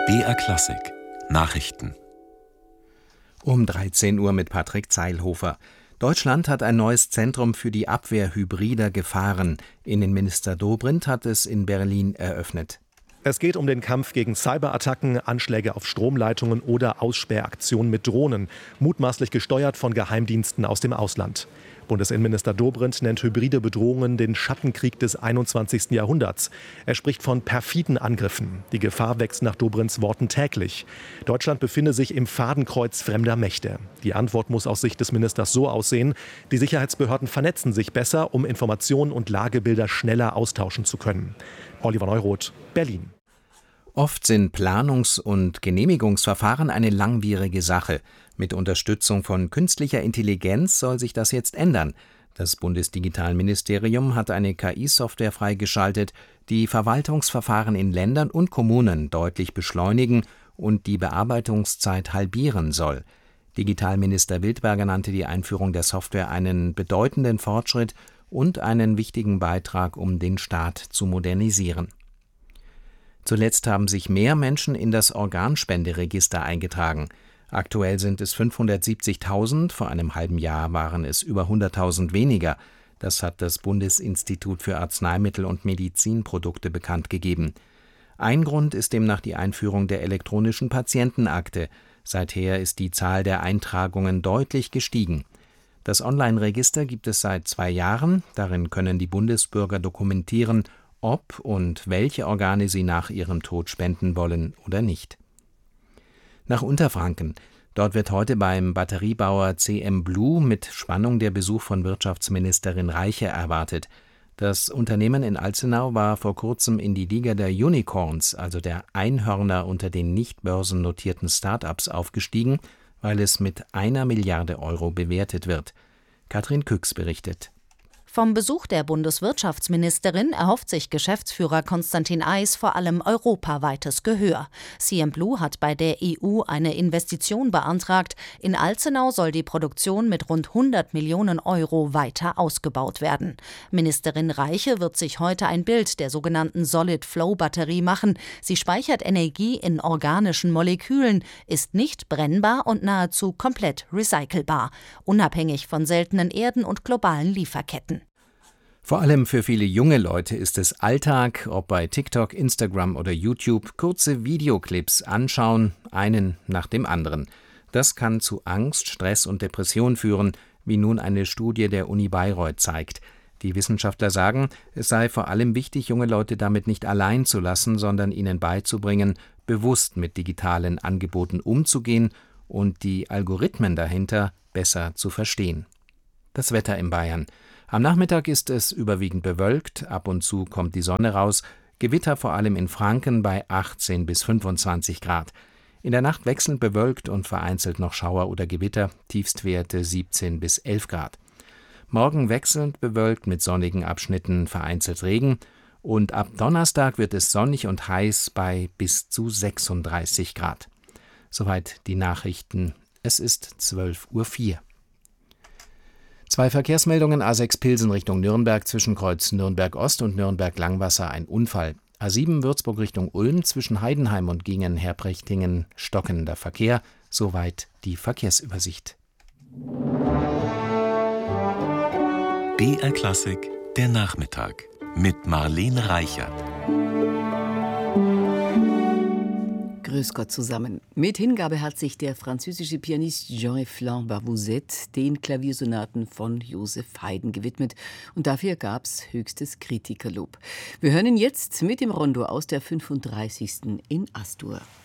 BR Klassik Nachrichten Um 13 Uhr mit Patrick Zeilhofer. Deutschland hat ein neues Zentrum für die Abwehr hybrider Gefahren. Innenminister Dobrindt hat es in Berlin eröffnet. Es geht um den Kampf gegen Cyberattacken, Anschläge auf Stromleitungen oder Aussperraktionen mit Drohnen, mutmaßlich gesteuert von Geheimdiensten aus dem Ausland. Bundesinnenminister Dobrindt nennt hybride Bedrohungen den Schattenkrieg des 21. Jahrhunderts. Er spricht von perfiden Angriffen. Die Gefahr wächst nach Dobrindts Worten täglich. Deutschland befinde sich im Fadenkreuz fremder Mächte. Die Antwort muss aus Sicht des Ministers so aussehen: Die Sicherheitsbehörden vernetzen sich besser, um Informationen und Lagebilder schneller austauschen zu können. Oliver Neuroth, Berlin. Oft sind Planungs- und Genehmigungsverfahren eine langwierige Sache. Mit Unterstützung von künstlicher Intelligenz soll sich das jetzt ändern. Das Bundesdigitalministerium hat eine KI-Software freigeschaltet, die Verwaltungsverfahren in Ländern und Kommunen deutlich beschleunigen und die Bearbeitungszeit halbieren soll. Digitalminister Wildberger nannte die Einführung der Software einen bedeutenden Fortschritt und einen wichtigen Beitrag, um den Staat zu modernisieren. Zuletzt haben sich mehr Menschen in das Organspenderegister eingetragen. Aktuell sind es 570.000, vor einem halben Jahr waren es über 100.000 weniger. Das hat das Bundesinstitut für Arzneimittel und Medizinprodukte bekannt gegeben. Ein Grund ist demnach die Einführung der elektronischen Patientenakte. Seither ist die Zahl der Eintragungen deutlich gestiegen. Das Online-Register gibt es seit 2 Jahren. Darin können die Bundesbürger dokumentieren, ob und welche Organe sie nach ihrem Tod spenden wollen oder nicht. Nach Unterfranken. Dort wird heute beim Batteriebauer CM Blue mit Spannung der Besuch von Wirtschaftsministerin Reiche erwartet. Das Unternehmen in Alzenau war vor kurzem in die Liga der Unicorns, also der Einhörner unter den nicht börsennotierten Start-ups, aufgestiegen, weil es mit 1 Milliarde Euro bewertet wird. Katrin Küchs berichtet. Vom Besuch der Bundeswirtschaftsministerin erhofft sich Geschäftsführer Konstantin Eis vor allem europaweites Gehör. CM Blue hat bei der EU eine Investition beantragt. In Alzenau soll die Produktion mit rund 100 Millionen Euro weiter ausgebaut werden. Ministerin Reiche wird sich heute ein Bild der sogenannten Solid-Flow-Batterie machen. Sie speichert Energie in organischen Molekülen, ist nicht brennbar und nahezu komplett recycelbar, unabhängig von seltenen Erden und globalen Lieferketten. Vor allem für viele junge Leute ist es Alltag, ob bei TikTok, Instagram oder YouTube, kurze Videoclips anschauen, einen nach dem anderen. Das kann zu Angst, Stress und Depression führen, wie nun eine Studie der Uni Bayreuth zeigt. Die Wissenschaftler sagen, es sei vor allem wichtig, junge Leute damit nicht allein zu lassen, sondern ihnen beizubringen, bewusst mit digitalen Angeboten umzugehen und die Algorithmen dahinter besser zu verstehen. Das Wetter in Bayern. Am Nachmittag ist es überwiegend bewölkt, ab und zu kommt die Sonne raus, Gewitter vor allem in Franken bei 18 bis 25 Grad. In der Nacht wechselnd bewölkt und vereinzelt noch Schauer oder Gewitter, Tiefstwerte 17 bis 11 Grad. Morgen wechselnd bewölkt mit sonnigen Abschnitten, vereinzelt Regen und ab Donnerstag wird es sonnig und heiß bei bis zu 36 Grad. Soweit die Nachrichten. Es ist 12:04 Uhr. 2 Verkehrsmeldungen: A6 Pilsen Richtung Nürnberg, Zwischenkreuz Nürnberg-Ost und Nürnberg-Langwasser ein Unfall. A7 Würzburg Richtung Ulm, zwischen Heidenheim und Gingen-Herprechtingen stockender Verkehr. Soweit die Verkehrsübersicht. BR Klassik der Nachmittag mit Marlene Reichert. Grüß Gott zusammen. Mit Hingabe hat sich der französische Pianist Jean-Eflain Barbuzet den Klaviersonaten von Joseph Haydn gewidmet. Und dafür gab's höchstes Kritikerlob. Wir hören ihn jetzt mit dem Rondo aus der 35. in Astur.